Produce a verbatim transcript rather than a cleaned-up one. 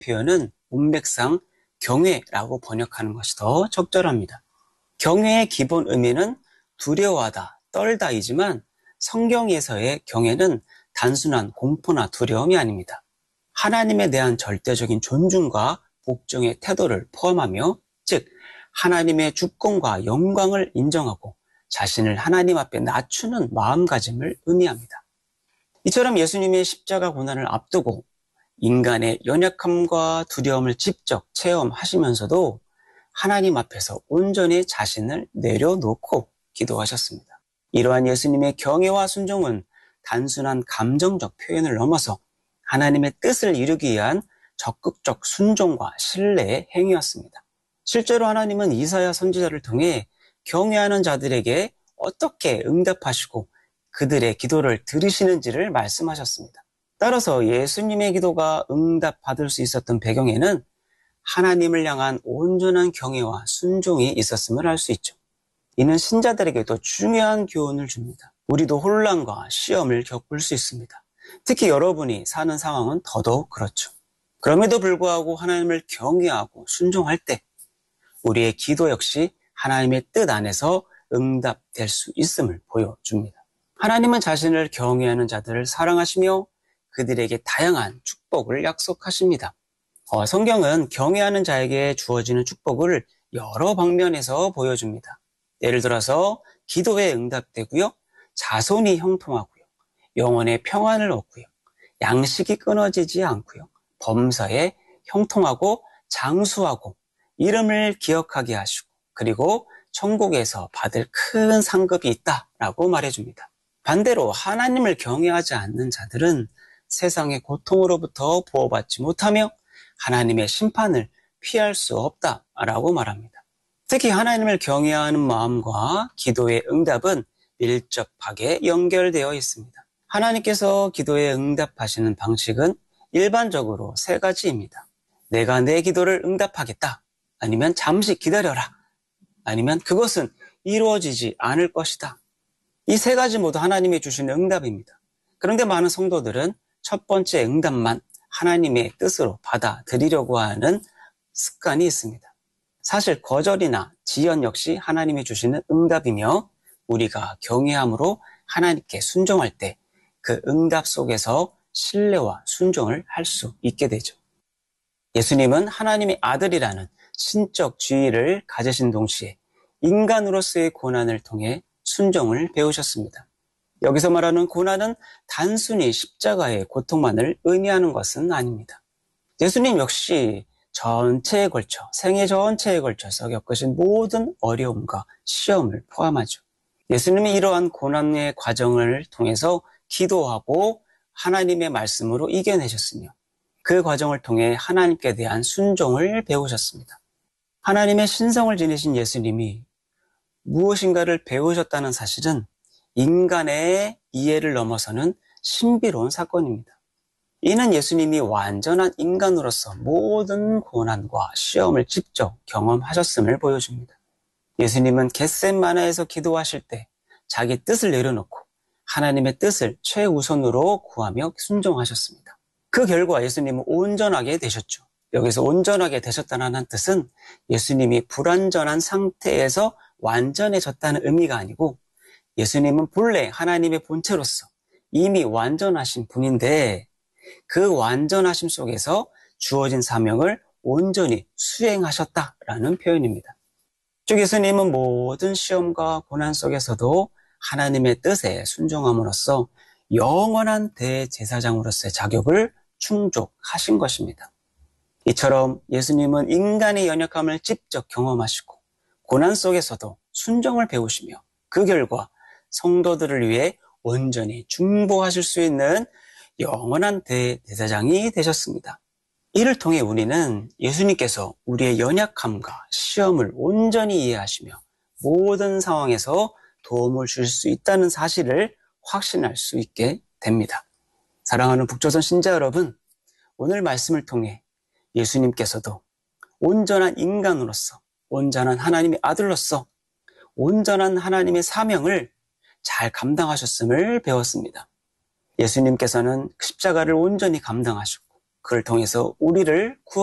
표현은 문맥상 경외라고 번역하는 것이 더 적절합니다. 경외의 기본 의미는 두려워하다, 떨다이지만 성경에서의 경외는 단순한 공포나 두려움이 아닙니다. 하나님에 대한 절대적인 존중과 복종의 태도를 포함하며, 즉 하나님의 주권과 영광을 인정하고 자신을 하나님 앞에 낮추는 마음가짐을 의미합니다. 이처럼 예수님의 십자가 고난을 앞두고 인간의 연약함과 두려움을 직접 체험하시면서도 하나님 앞에서 온전히 자신을 내려놓고 기도하셨습니다. 이러한 예수님의 경외와 순종은 단순한 감정적 표현을 넘어서 하나님의 뜻을 이루기 위한 적극적 순종과 신뢰의 행위였습니다. 실제로 하나님은 이사야 선지자를 통해 경외하는 자들에게 어떻게 응답하시고 그들의 기도를 들으시는지를 말씀하셨습니다. 따라서 예수님의 기도가 응답받을 수 있었던 배경에는 하나님을 향한 온전한 경외와 순종이 있었음을 알 수 있죠. 이는 신자들에게도 중요한 교훈을 줍니다. 우리도 혼란과 시험을 겪을 수 있습니다. 특히 여러분이 사는 상황은 더더욱 그렇죠. 그럼에도 불구하고 하나님을 경외하고 순종할 때 우리의 기도 역시 하나님의 뜻 안에서 응답될 수 있음을 보여줍니다. 하나님은 자신을 경외하는 자들을 사랑하시며 그들에게 다양한 축복을 약속하십니다. 어, 성경은 경외하는 자에게 주어지는 축복을 여러 방면에서 보여줍니다. 예를 들어서 기도에 응답되고요, 자손이 형통하고요, 영혼의 평안을 얻고요, 양식이 끊어지지 않고요, 범사에 형통하고 장수하고 이름을 기억하게 하시고, 그리고 천국에서 받을 큰 상급이 있다라고 말해줍니다. 반대로 하나님을 경외하지 않는 자들은 세상의 고통으로부터 보호받지 못하며 하나님의 심판을 피할 수 없다라고 말합니다. 특히 하나님을 경외하는 마음과 기도의 응답은 밀접하게 연결되어 있습니다. 하나님께서 기도에 응답하시는 방식은 일반적으로 세 가지입니다. 내가 내 기도를 응답하겠다, 아니면 잠시 기다려라, 아니면 그것은 이루어지지 않을 것이다. 이 세 가지 모두 하나님이 주시는 응답입니다. 그런데 많은 성도들은 첫 번째 응답만 하나님의 뜻으로 받아들이려고 하는 습관이 있습니다. 사실 거절이나 지연 역시 하나님이 주시는 응답이며, 우리가 경외함으로 하나님께 순종할 때 그 응답 속에서 신뢰와 순종을 할 수 있게 되죠. 예수님은 하나님의 아들이라는 신적 지위를 가지신 동시에 인간으로서의 고난을 통해 순종을 배우셨습니다. 여기서 말하는 고난은 단순히 십자가의 고통만을 의미하는 것은 아닙니다. 예수님 역시 전체에 걸쳐, 생애 전체에 걸쳐서 겪으신 모든 어려움과 시험을 포함하죠. 예수님이 이러한 고난의 과정을 통해서 기도하고 하나님의 말씀으로 이겨내셨으며, 그 과정을 통해 하나님께 대한 순종을 배우셨습니다. 하나님의 신성을 지니신 예수님이 무엇인가를 배우셨다는 사실은 인간의 이해를 넘어서는 신비로운 사건입니다. 이는 예수님이 완전한 인간으로서 모든 고난과 시험을 직접 경험하셨음을 보여줍니다. 예수님은 겟셋마네에서 기도하실 때 자기 뜻을 내려놓고 하나님의 뜻을 최우선으로 구하며 순종하셨습니다. 그 결과 예수님은 온전하게 되셨죠. 여기서 온전하게 되셨다는 뜻은 예수님이 불완전한 상태에서 완전해졌다는 의미가 아니고, 예수님은 본래 하나님의 본체로서 이미 완전하신 분인데 그 완전하심 속에서 주어진 사명을 온전히 수행하셨다라는 표현입니다. 즉 예수님은 모든 시험과 고난 속에서도 하나님의 뜻에 순종함으로써 영원한 대제사장으로서의 자격을 충족하신 것입니다. 이처럼 예수님은 인간의 연약함을 직접 경험하시고 고난 속에서도 순종을 배우시며, 그 결과 성도들을 위해 온전히 중보하실 수 있는 영원한 대제사장이 되셨습니다. 이를 통해 우리는 예수님께서 우리의 연약함과 시험을 온전히 이해하시며 모든 상황에서 도움을 주실 수 있다는 사실을 확신할 수 있게 됩니다. 사랑하는 북조선 신자 여러분, 오늘 말씀을 통해 예수님께서도 온전한 인간으로서, 온전한 하나님의 아들로서 온전한 하나님의 사명을 잘 감당하셨음을 배웠습니다. 예수님께서는 십자가를 온전히 감당하셨고 그를 통해서 우리를 구원